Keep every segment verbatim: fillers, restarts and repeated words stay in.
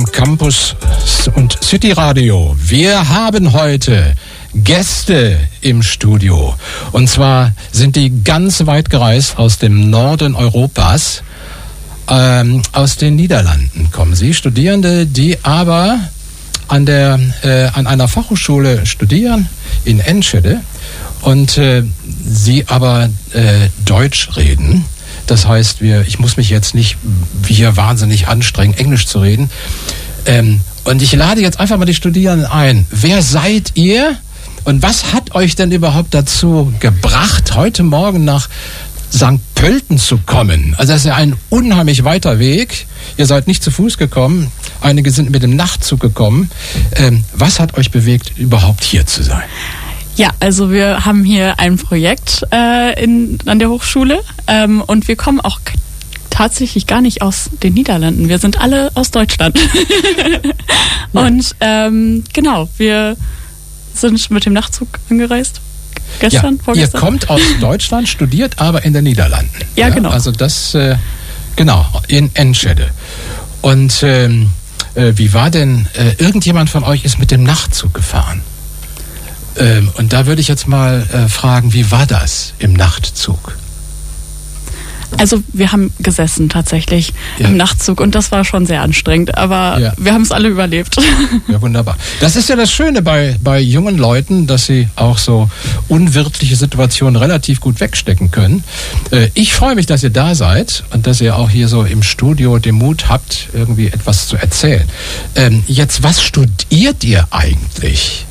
am Campus und City Radio. Wir haben heute Gäste im Studio. Und zwar sind die ganz weit gereist aus dem Norden Europas. Ähm, aus den Niederlanden kommen sie. Studierende, die aber an, der, äh, an einer Fachhochschule studieren in Enschede und äh, sie aber äh, Deutsch reden. Das heißt, wir, ich muss mich jetzt nicht hier wahnsinnig anstrengen, Englisch zu reden. Ähm, und ich lade jetzt einfach mal die Studierenden ein. Wer seid ihr und was hat euch denn überhaupt dazu gebracht, heute Morgen nach Sankt Pölten zu kommen? Also das ist ja ein unheimlich weiter Weg. Ihr seid nicht zu Fuß gekommen. Einige sind mit dem Nachtzug gekommen. Ähm, was hat euch bewegt, überhaupt hier zu sein? Ja, also wir haben hier ein Projekt äh, in, an der Hochschule ähm, und wir kommen auch k- tatsächlich gar nicht aus den Niederlanden. Wir sind alle aus Deutschland. Ja. Und ähm, genau, wir sind mit dem Nachtzug angereist. Gestern, ja, vorgestern. Ihr kommt aus Deutschland, studiert aber in den Niederlanden. Ja, ja genau. Also das, äh, genau, in Enschede. Und ähm, äh, wie war denn, äh, irgendjemand von euch ist mit dem Nachtzug gefahren? Ähm, und da würde ich jetzt mal äh, fragen, wie war das im Nachtzug? Also wir haben gesessen tatsächlich ja. im Nachtzug und das war schon sehr anstrengend, aber ja. wir haben es alle überlebt. Ja, wunderbar. Das ist ja das Schöne bei, bei jungen Leuten, dass sie auch so unwirtliche Situationen relativ gut wegstecken können. Äh, ich freue mich, dass ihr da seid und dass ihr auch hier so im Studio den Mut habt, irgendwie etwas zu erzählen. Ähm, jetzt, was studiert ihr eigentlich?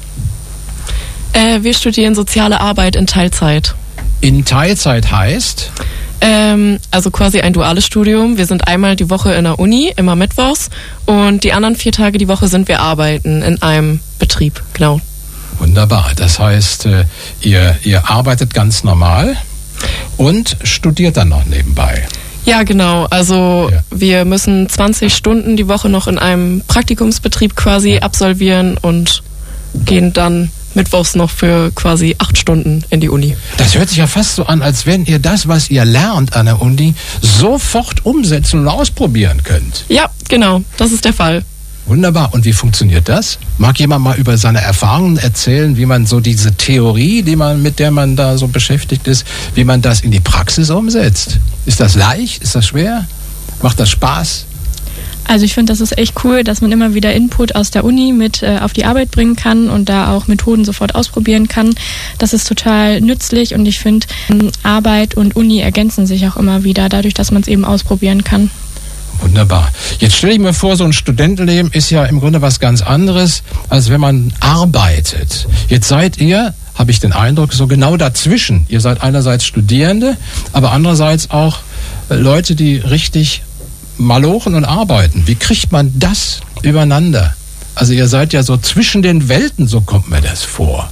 Äh, wir studieren soziale Arbeit in Teilzeit. In Teilzeit heißt? Ähm, also quasi ein duales Studium. Wir sind einmal die Woche in der Uni, immer mittwochs. Und die anderen vier Tage die Woche sind wir arbeiten in einem Betrieb, genau. Wunderbar. Das heißt, äh, ihr, ihr arbeitet ganz normal und studiert dann noch nebenbei. Ja, genau. Also ja. wir müssen zwanzig Stunden die Woche noch in einem Praktikumsbetrieb quasi ja. absolvieren und gehen dann mittwochs noch für quasi acht Stunden in die Uni. Das hört sich ja fast so an, als wenn ihr das, was ihr lernt an der Uni, sofort umsetzen und ausprobieren könnt. Ja, genau. Das ist der Fall. Wunderbar. Und wie funktioniert das? Mag jemand mal über seine Erfahrungen erzählen, wie man so diese Theorie, die man, mit der man da so beschäftigt ist, wie man das in die Praxis umsetzt? Ist das leicht? Ist das schwer? Macht das Spaß? Also ich finde, das ist echt cool, dass man immer wieder Input aus der Uni mit äh, auf die Arbeit bringen kann und da auch Methoden sofort ausprobieren kann. Das ist total nützlich und ich finde, Arbeit und Uni ergänzen sich auch immer wieder, dadurch, dass man es eben ausprobieren kann. Wunderbar. Jetzt stelle ich mir vor, so ein Studentenleben ist ja im Grunde was ganz anderes, als wenn man arbeitet. Jetzt seid ihr, habe ich den Eindruck, so genau dazwischen. Ihr seid einerseits Studierende, aber andererseits auch äh, Leute, die richtig malochen und arbeiten. Wie kriegt man das übereinander? Also ihr seid ja so zwischen den Welten, so kommt mir das vor.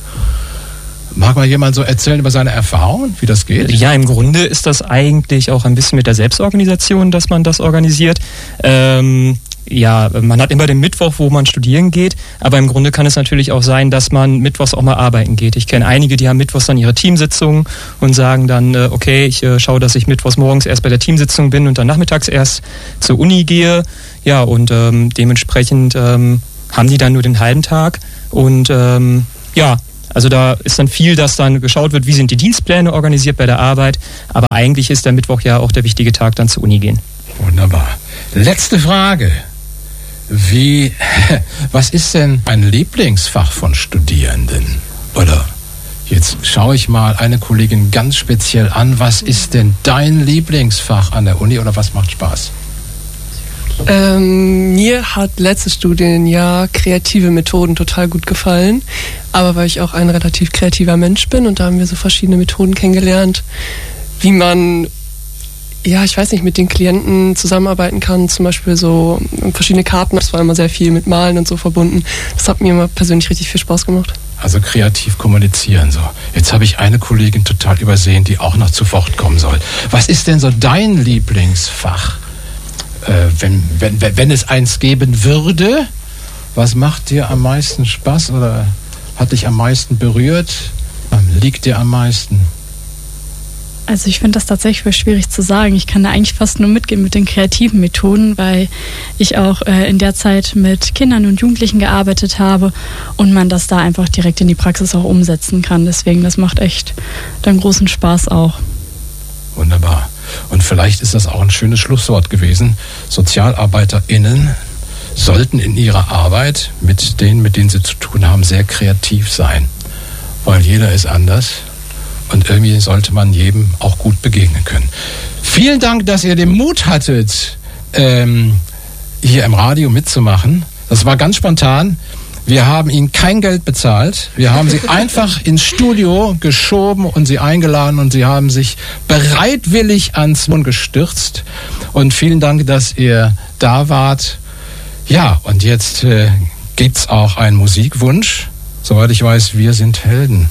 Mag mal jemand so erzählen über seine Erfahrungen, wie das geht? Ja, im Grunde ist das eigentlich auch ein bisschen mit der Selbstorganisation, dass man das organisiert. Ähm, ja, man hat immer den Mittwoch, wo man studieren geht, aber im Grunde kann es natürlich auch sein, dass man mittwochs auch mal arbeiten geht. Ich kenne einige, die haben mittwochs dann ihre Teamsitzungen und sagen dann, äh, okay, ich äh, schaue, dass ich mittwochs morgens erst bei der Teamsitzung bin und dann nachmittags erst zur Uni gehe. Ja, und ähm, dementsprechend ähm, haben die dann nur den halben Tag und ähm, ja, also da ist dann viel, dass dann geschaut wird, wie sind die Dienstpläne organisiert bei der Arbeit, aber eigentlich ist der Mittwoch ja auch der wichtige Tag, dann zur Uni gehen. Wunderbar. Letzte Frage. Wie, was ist denn ein Lieblingsfach von Studierenden? Oder jetzt schaue ich mal eine Kollegin ganz speziell an. Was ist denn dein Lieblingsfach an der Uni oder was macht Spaß? Ähm, mir hat letztes Studienjahr kreative Methoden total gut gefallen, aber weil ich auch ein relativ kreativer Mensch bin und da haben wir so verschiedene Methoden kennengelernt, wie man, ja, ich weiß nicht, mit den Klienten zusammenarbeiten kann, zum Beispiel so verschiedene Karten, das war immer sehr viel mit Malen und so verbunden. Das hat mir immer persönlich richtig viel Spaß gemacht. Also kreativ kommunizieren, so. Jetzt habe ich eine Kollegin total übersehen, die auch noch zu Wort kommen soll. Was ist denn so dein Lieblingsfach? Äh, wenn, wenn, wenn es eins geben würde, was macht dir am meisten Spaß oder hat dich am meisten berührt? Liegt dir am meisten? Also ich finde das tatsächlich schwierig zu sagen. Ich kann da eigentlich fast nur mitgehen mit den kreativen Methoden, weil ich auch äh, in der Zeit mit Kindern und Jugendlichen gearbeitet habe und man das da einfach direkt in die Praxis auch umsetzen kann. Deswegen, das macht echt dann großen Spaß auch. Wunderbar. Und vielleicht ist das auch ein schönes Schlusswort gewesen. SozialarbeiterInnen sollten in ihrer Arbeit mit denen, mit denen sie zu tun haben, sehr kreativ sein. Weil jeder ist anders. Und irgendwie sollte man jedem auch gut begegnen können. Vielen Dank, dass ihr den Mut hattet, ähm, hier im Radio mitzumachen. Das war ganz spontan. Wir haben Ihnen kein Geld bezahlt. Wir haben Sie einfach ins Studio geschoben und Sie eingeladen und Sie haben sich bereitwillig ans Mund gestürzt. Und vielen Dank, dass ihr da wart. Ja, und jetzt äh, gibt's auch einen Musikwunsch. Soweit ich weiß, wir sind Helden.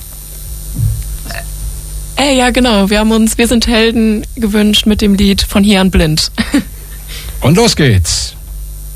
Äh, ja, genau. Wir haben uns Wir sind Helden gewünscht mit dem Lied Von hier an blind. Und los geht's.